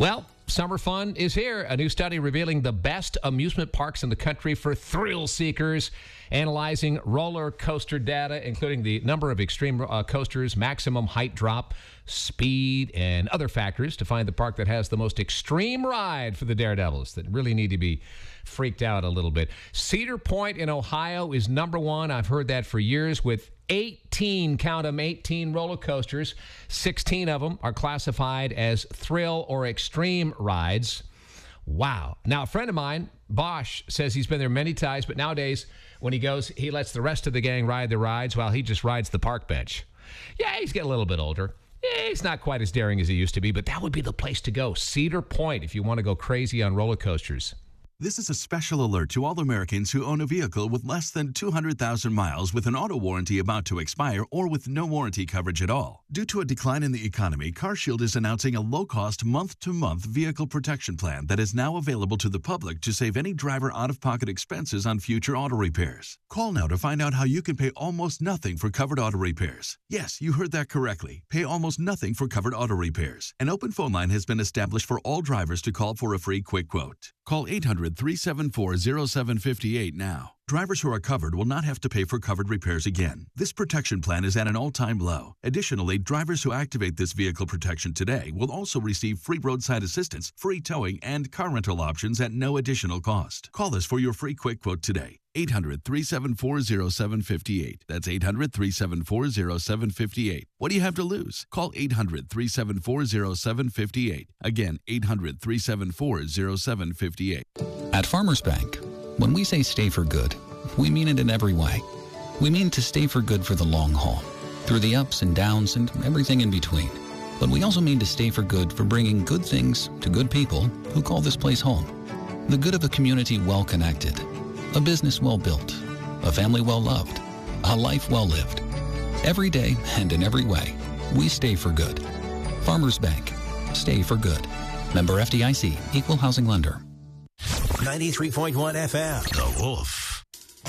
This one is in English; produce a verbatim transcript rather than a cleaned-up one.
Well, summer fun is here. A new study revealing the best amusement parks in the country for thrill seekers, analyzing roller coaster data, including the number of extreme uh, coasters, maximum height drop, speed, and other factors to find the park that has the most extreme ride for the daredevils that really need to be freaked out a little bit. Cedar Point in Ohio is number one. I've heard that for years, with eighteen, count them, eighteen roller coasters. sixteen of them are classified as thrill or extreme rides. Wow. Now, a friend of mine, Bosch, says he's been there many times, but nowadays when he goes, he lets the rest of the gang ride the rides while he just rides the park bench. Yeah, he's getting a little bit older. Yeah, he's not quite as daring as he used to be, but that would be the place to go. Cedar Point, if you want to go crazy on roller coasters. This is a special alert to all Americans who own a vehicle with less than two hundred thousand miles with an auto warranty about to expire or with no warranty coverage at all. Due to a decline in the economy, CarShield is announcing a low-cost month-to-month vehicle protection plan that is now available to the public to save any driver out-of-pocket expenses on future auto repairs. Call now to find out how you can pay almost nothing for covered auto repairs. Yes, you heard that correctly. Pay almost nothing for covered auto repairs. An open phone line has been established for all drivers to call for a free quick quote. Call eight hundred, three seven four, zero seven five eight now. Drivers who are covered will not have to pay for covered repairs again. This protection plan is at an all-time low. Additionally, drivers who activate this vehicle protection today will also receive free roadside assistance, free towing, and car rental options at no additional cost. Call us for your free quick quote today. eight hundred, three seven four, zero seven five eight. That's eight hundred, three seven four, zero seven five eight. What do you have to lose? Call eight hundred, three seven four, zero seven five eight. Again, eight hundred, three seven four, zero seven five eight. At Farmers Bank, when we say stay for good, we mean it in every way. We mean to stay for good for the long haul, through the ups and downs and everything in between. But we also mean to stay for good for bringing good things to good people who call this place home. The good of a community well connected, a business well built, a family well loved, a life well lived. Every day and in every way, we stay for good. Farmers Bank. Stay for good. Member F D I C. Equal housing lender. ninety-three point one F M. The Wolf.